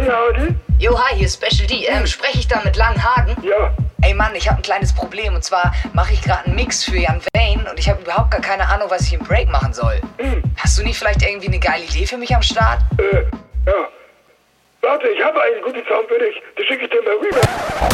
Ja, Howdy? Jo, hi, hier ist Special D. Spreche ich da mit Langhagen? Ja. Ey Mann, ich habe ein kleines Problem. Und zwar mache ich gerade einen Mix für Jan Wayne und ich habe überhaupt gar keine Ahnung, was ich im Break machen soll. Hast du nicht vielleicht irgendwie eine geile Idee für mich am Start? Ja. Warte, ich habe einen guten Sound für dich. Den schicke ich dir mal rüber.